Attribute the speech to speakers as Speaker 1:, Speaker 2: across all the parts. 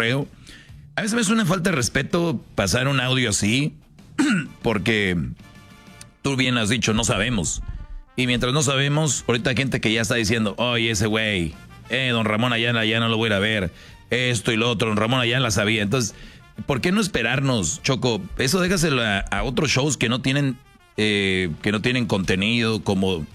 Speaker 1: cotorreo. A veces es una falta de respeto pasar un audio así, porque tú bien has dicho, no sabemos. Y mientras no sabemos, ahorita hay gente que ya está diciendo, oye, ese güey, don Ramón Ayala ya no lo voy a ir a ver, esto y lo otro, don Ramón Ayala sabía. Entonces, ¿por qué no esperarnos, Choco? Eso déjaselo a otros shows que no tienen contenido, como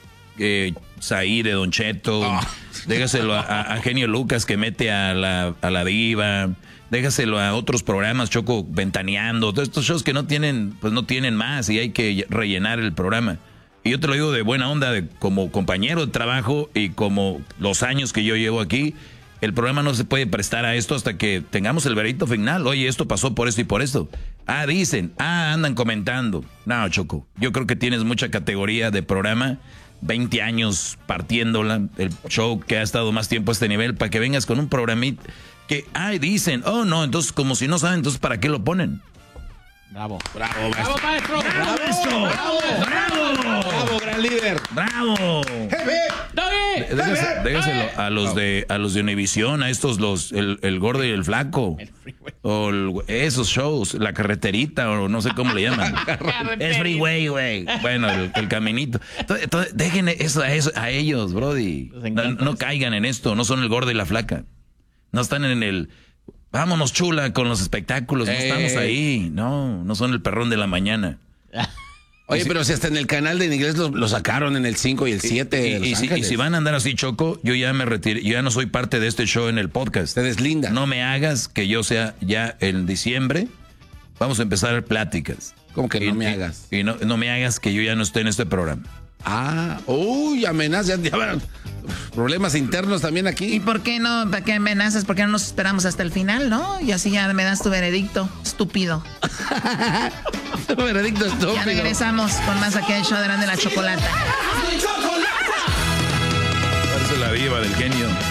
Speaker 1: Zaire, Don Cheto. Déjaselo a Genio Lucas, que mete a la diva. Déjaselo a otros programas, Choco, Ventaneando. Todos estos shows que no tienen más y hay que rellenar el programa. Y yo te lo digo de buena onda, como compañero de trabajo y como los años que yo llevo aquí, el programa no se puede prestar a esto hasta que tengamos el veredicto final. Oye, esto pasó por esto y por esto. Dicen, andan comentando. No, Choco, yo creo que tienes mucha categoría de programa, 20 años partiéndola, el show que ha estado más tiempo a este nivel, para que vengas con un programita que, dicen, no, entonces como si no saben, entonces ¿para qué lo ponen?
Speaker 2: Bravo,
Speaker 3: maestro.
Speaker 1: Bravo, maestro.
Speaker 2: Bravo, gran líder.
Speaker 1: Bravo. Déjaselo a los de Univisión, a estos el gordo y el flaco. O esos shows, la carreterita, o no sé cómo le llaman. Es freeway, güey. Bueno, el caminito. Entonces, dejen eso a ellos, brody. No caigan en esto, no son el gordo y la flaca. No están en el... Vámonos, chula, con los espectáculos. No estamos ahí. No son el perrón de la mañana.
Speaker 2: Oye, pero si hasta en el canal de en inglés lo sacaron en el 5 y el 7.
Speaker 1: Y si van a andar así, Choco, yo ya me retiré. Yo ya no soy parte de este show en el podcast.
Speaker 2: Te deslinda.
Speaker 1: No me hagas que yo sea ya en diciembre. Vamos a empezar pláticas.
Speaker 2: ¿Cómo que no me hagas?
Speaker 1: Y no me hagas que yo ya no esté en este programa.
Speaker 2: Amenazas. Problemas internos también aquí.
Speaker 4: ¿Y por qué no? ¿Para qué amenazas? ¿Por qué no nos esperamos hasta el final, no? Y así ya me das tu veredicto, estúpido.
Speaker 2: Veredicto estúpido.
Speaker 4: Ya regresamos con más aquí en el show de la Chocolata.
Speaker 1: Parece la diva del genio.